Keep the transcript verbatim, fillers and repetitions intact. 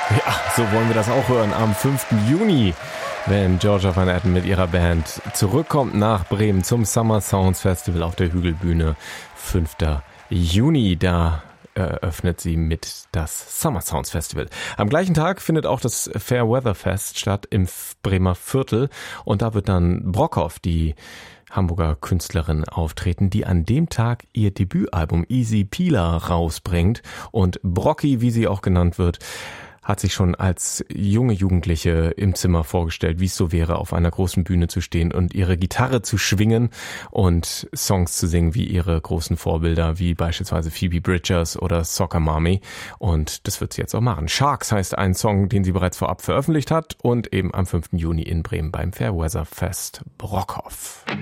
Ja, so wollen wir das auch hören am fünften Juni, wenn Georgia Van Etten mit ihrer Band zurückkommt nach Bremen zum Summer Sounds Festival auf der Hügelbühne. fünften Juni, da eröffnet sie mit das Summer Sounds Festival. Am gleichen Tag findet auch das Fairweather Fest statt im Bremer Viertel und da wird dann Brockhoff, die Hamburger Künstlerin, auftreten, die an dem Tag ihr Debütalbum Easy Peeler rausbringt. Und Brocki, wie sie auch genannt wird, hat sich schon als junge Jugendliche im Zimmer vorgestellt, wie es so wäre, auf einer großen Bühne zu stehen und ihre Gitarre zu schwingen und Songs zu singen wie ihre großen Vorbilder, wie beispielsweise Phoebe Bridgers oder Soccer Mommy. Und das wird sie jetzt auch machen. Sharks heißt ein Song, den sie bereits vorab veröffentlicht hat und eben am fünften Juni in Bremen beim Fairweather Fest Brockhoff.